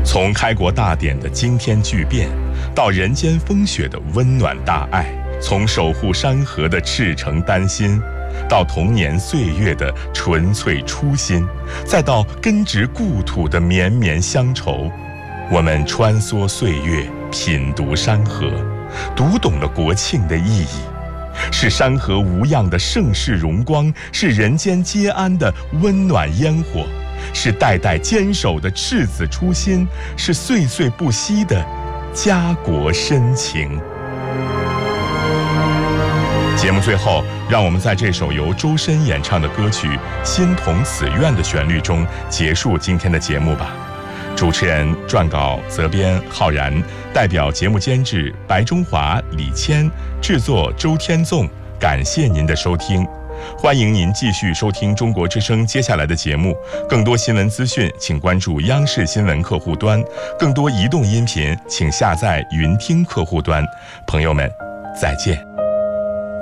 从开国大典的惊天巨变，到人间风雪的温暖大爱，从守护山河的赤诚丹心，到童年岁月的纯粹初心，再到根植故土的绵绵乡愁，我们穿梭岁月，品读山河，读懂了国庆的意义。是山河无恙的盛世荣光，是人间皆安的温暖烟火，是代代坚守的赤子初心，是岁岁不息的家国深情。节目最后，让我们在这首由周深演唱的歌曲《心同此愿》的旋律中结束今天的节目吧。主持人、撰稿、责编浩然，代表节目监制白中华、李谦，制作周天纵。感谢您的收听，欢迎您继续收听中国之声接下来的节目。更多新闻资讯，请关注央视新闻客户端；更多移动音频，请下载云听客户端。朋友们，再见。